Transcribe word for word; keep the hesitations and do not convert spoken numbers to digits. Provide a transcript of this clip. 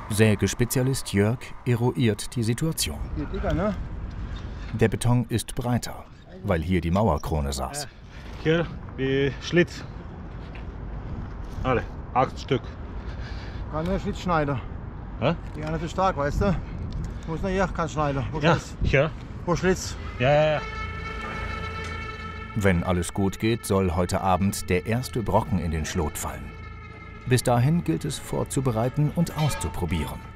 Sägespezialist Jörg eruiert die Situation. Geht dicker, ne? Der Beton ist breiter, weil hier die Mauerkrone saß. Hier wie Schlitz. Alle, acht Stück. Kann nur Schlitzschneider. Hä? Die eine zu stark, weißt du? Muss nur hier, kann Schneider. Wo Ja, Schlitz? hier. Wo Schlitz? Ja, ja, ja. Wenn alles gut geht, soll heute Abend der erste Brocken in den Schlot fallen. Bis dahin gilt es vorzubereiten und auszuprobieren.